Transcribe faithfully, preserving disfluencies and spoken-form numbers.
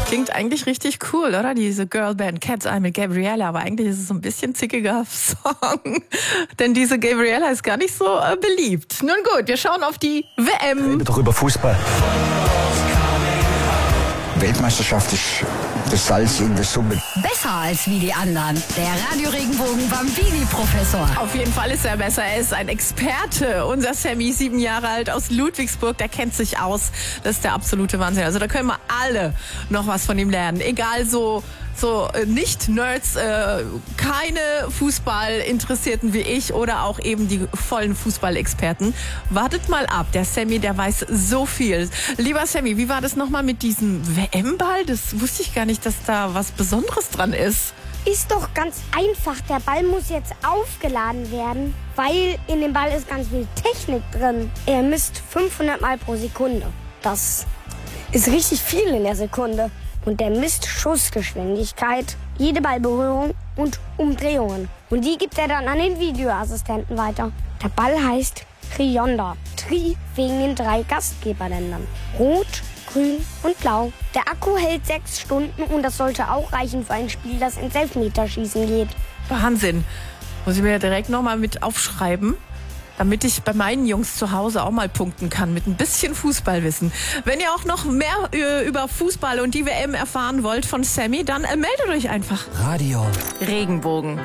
Klingt eigentlich richtig cool, oder? Diese Girlband Cat's Eye mit Gabriella. Aber eigentlich ist es so ein bisschen zickiger Song. Denn diese Gabriella ist gar nicht so äh, beliebt. Nun gut, wir schauen auf die W M. Reden doch über Fußball. Weltmeisterschaft ist das Salz in der Suppe. Besser als wie die anderen. Der Radio Regenbogen Bambini-Professor. Auf jeden Fall ist er besser. Er ist ein Experte. Unser Sammy, sieben Jahre alt aus Ludwigsburg, der kennt sich aus. Das ist der absolute Wahnsinn. Also da können wir alle noch was von ihm lernen. Egal so, so äh, Nicht-Nerds, äh, keine Fußballinteressierten wie ich oder auch eben die vollen Fußballexperten. Wartet mal ab. Der Sammy, der weiß so viel. Lieber Sammy, wie war das nochmal mit diesem W M-Ball? Das wusste ich gar nicht, dass da was Besonderes dran ist. Ist doch ganz einfach. Der Ball muss jetzt aufgeladen werden, weil in dem Ball ist ganz viel Technik drin. Er misst fünfhundert Mal pro Sekunde. Das ist richtig viel in der Sekunde. Und der misst Schussgeschwindigkeit, jede Ballberührung und Umdrehungen. Und die gibt er dann an den Videoassistenten weiter. Der Ball heißt Trionda. Tri wegen den drei Gastgeberländern. Rot, Grün und Blau. Der Akku hält sechs Stunden und das sollte auch reichen für ein Spiel, das ins Elfmeterschießen geht. Wahnsinn. Muss ich mir ja direkt nochmal mit aufschreiben, damit ich bei meinen Jungs zu Hause auch mal punkten kann mit ein bisschen Fußballwissen. Wenn ihr auch noch mehr äh, über Fußball und die W M erfahren wollt von Sammy, dann äh, meldet euch einfach. Radio Regenbogen.